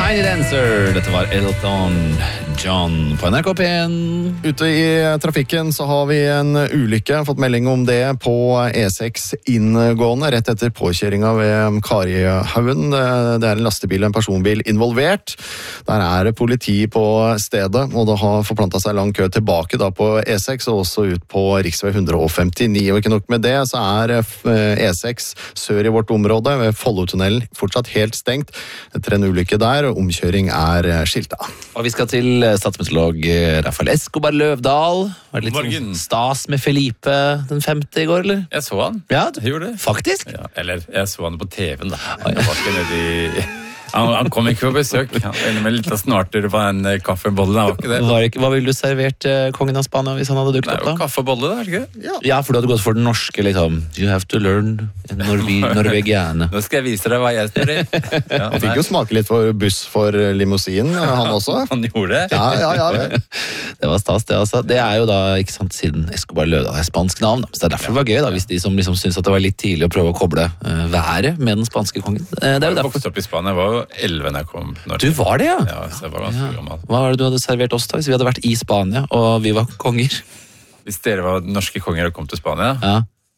Tiny Dancer. Dette var Elton John på NRK P1. Ute i trafikken så har vi en ulykke, fått melding om det på E6 inngående, rett etter påkjøringa ved Karihaugen. Det er en lastebil og en personbil involvert. Der er det politi på stedet, og det har forplantet seg lang kø tilbake da på E6 og også ut på riksvei 159. Og ikke nok med det, så er E6 sør i vårt område ved Follotunnelen fortsatt helt stengt etter en ulykke der, og omkjøring er skilta. Og vi skal til statsmeteorolog Rafael Escobar Løvdahl. Var det litt sånn stas med Felipe den 5. i går, eller? Jeg så han. Ja, jeg gjorde det. Faktisk? Ja, eller jeg så han på TV-en da. Jeg var ikke nede i... Han kom ikke på besøk. Han var med litt snorter på en kaffebolle. Han var ikke det. Hva ville du servert kongen av Spania hvis han hadde dukket opp da? Det er jo kaffebolle, da, er det ikke? Ja, for du hadde gått for den norske, liksom. You have to learn norvegiane. Nå skal jeg vise deg hva jeg står i. Ja, han fikk jo smake litt for buss for limousin, han også. Han gjorde det? Ja. Det var stas, det altså. Det er jo da, ikke sant, siden Escobar Løvdahl er spansk navn. Så det er derfor det var gøy da, hvis de som liksom synes at det var litt tidlig å prøve å koble været med den spanske kongen. Det er jo derfor. Jeg vokste opp i Spania, var jo 11 når jeg kom. Du var det, ja? Ja, så jeg var ganske gammel. Hva var det du hadde servert oss da, hvis vi hadde vært i Spania, og vi var konger? Hvis dere var norske konger og kom til Spania? Ja.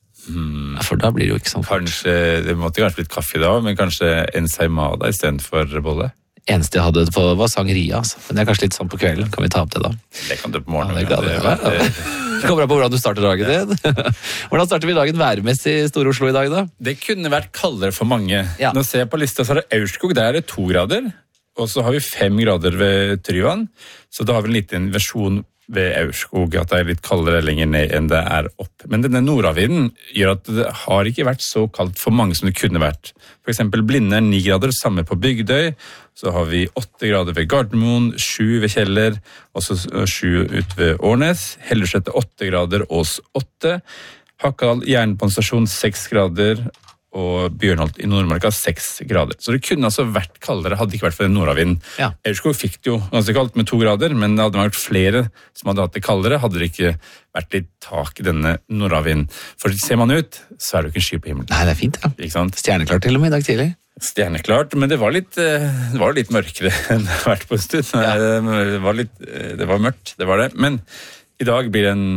For da blir det jo ikke sånn. Kanskje, det måtte kanskje blitt kaffe da, men kanskje ensaimada i stedet for bolle? Eneste jeg hadde på var sangria, altså. Men det er kanskje litt sånn på kvelden. Kan vi ta opp det da? Det kan du på morgenen. Det kommer an på hvordan du starter dagen din. Hvordan starter vi dagen værmessig i Stor-Oslo i dag da? Det kunne vært kaldere for mange. Ja. Nå ser jeg på lista, så er det Aurskog, der er det 2 grader. Og så har vi 5 grader ved Tryvann. Så da har vi en liten versjon ved Aurskog, at det er litt kaldere lenger ned enn det er opp. Men denne nordavinden gjør at det har ikke vært så kaldt for mange som det kunne vært. For eksempel Blinde 9 grader, samme på Bygdøy. Så har vi 8 grader ved Gardermoen, 7 ved Kjeller, og så 7 ut ved Årnes. Hellerslette 8 grader, Ås 8. Hakkadal jernbanestasjon 6 grader, og Bjørnholt i Nordmarka 6 grader. Så det kunne altså vært kaldere, hadde ikke vært for den nordavinden. Ja. Aurskog fikk det jo ganske kaldt med 2 grader, men det hadde vært flere som hadde hatt det kaldere, hadde det ikke vært litt tak i denne nordavinden. For ser man ut, så er det jo ikke en sky på himmelen. Nei, det er fint, ja. Ikke sant? Stjerneklart til og med i dag tidlig. Stjerneklart, men det var litt mørkere enn det har vært på en stund. Ja. Det var mørkt, det var det. Men i dag blir det en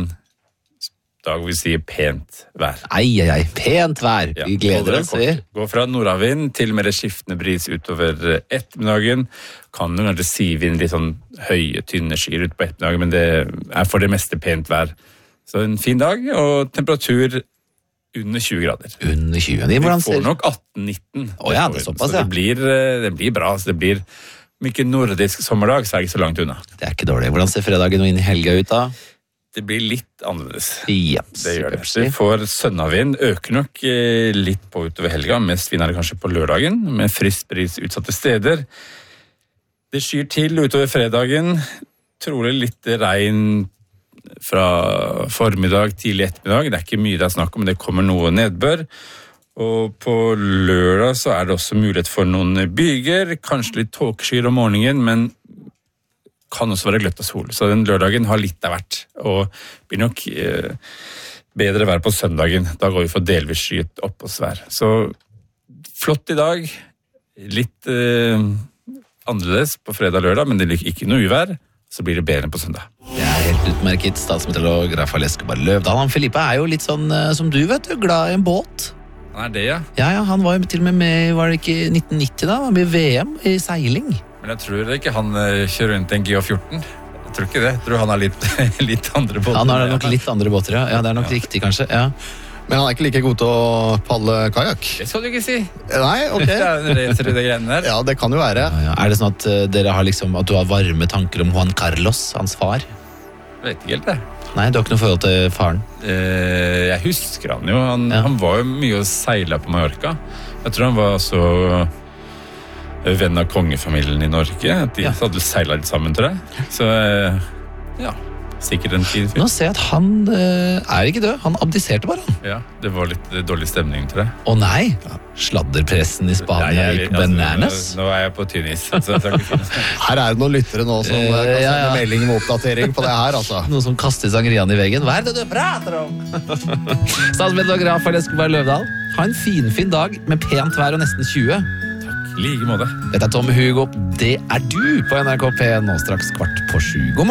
dag hvor vi sier pent vær. Ei, pent vær. Vi gleder oss. Gå fra nordavind til mer skiftende bris utover ettermiddagen. Kan du kanskje sive inn litt sånn høye, tynne skyer ut på ettermiddagen, men det er for det meste pent vær. Så en fin dag, og temperatur under 20 grader. Under 20. Vi får nok 18-19. Ja, det er såpass, ja. Så det blir bra. Så det blir mye nordisk sommerdag, så er det ikke så langt unna. Det er ikke dårlig. Hvordan ser fredagen og inn i helga ut da? Det blir litt annerledes. Ja, det gjør det. Vi får sønnavind, øker nok litt på utover helga, mest vind er det kanskje på lørdagen, med frisk bris utsatte steder. Det skyr til utover fredagen, trolig litt regn fra formiddag, tidlig ettermiddag. Det er ikke mye det er snakk om, men det kommer noe nedbør. Og på lørdag så er det også mulighet for noen byger, kanskje litt tåkeskyer om morgenen, men kan også være gløtt av sol. Så den lørdagen har litt av hvert, og blir nok bedre vær på søndagen. Da går vi for delvis skyet oppholdsvær. Så flott i dag, litt annerledes på fredag og lørdag, men det blir ikke noe uvær, så blir det bedre enn på søndag. Det er helt utmerket, statsmeteorolog Rafael Escobar Løvdahl. Han Felipe er jo litt sånn som du vet, glad i en båt. Han er det, ja. Ja, han var jo til og med med, var det ikke 1990 da? Han ble VM i seiling. Men jeg tror ikke han kjører rundt en GA14. Jeg tror ikke det. Jeg tror han har litt andre båter. Han har nok litt andre båter, ja. Ja, det er nok riktig, kanskje. Ja. Men han er ikke like god til å palle kajak. Det skal du ikke si. Nei, ok. Ja, det kan jo være. Ja. Er det sånn at dere har liksom, at du har varme tanker om Juan Carlos, hans far? Jeg vet ikke helt det. Nei, du har ikke noe forhold til faren? Jeg husker han jo. Han var jo mye og seilet på Mallorca. Jeg tror han var så venn av kongefamilien i Norge. De hadde seilet litt sammen, tror jeg. Så ja, sikkert en fin fyr. Nå ser jeg at han er ikke død. Han abdiserte bare. Ja, det var litt dårlig stemning, tror jeg. Å nei! Sladderpressen i Spania gikk bananas. Nå er jeg på tynnis. Her er det noen lyttere nå som kan sende melding med oppdatering på det her, altså. Noen som kaster sangrian i veggen. Hva er det du prater om? Statsmeteorolog Rafael Escobar Løvdahl, ha en fin dag med pent vær og nesten 20. Like måte. Dette er Tom Hugo. Det er du på NRK P nå straks 7:15. God morgen.